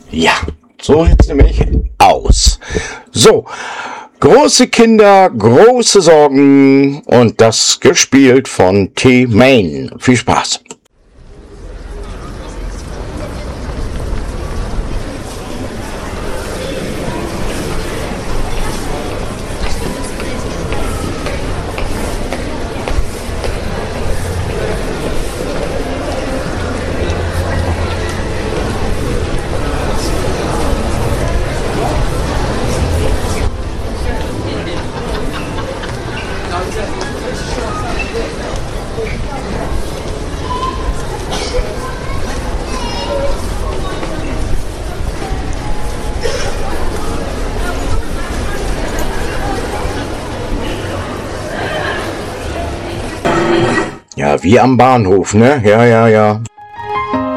Ja, so sieht's nämlich aus. So, große Kinder, große Sorgen und das gespielt von T-Main. Viel Spaß. Ja, wie am Bahnhof, ne? Ja.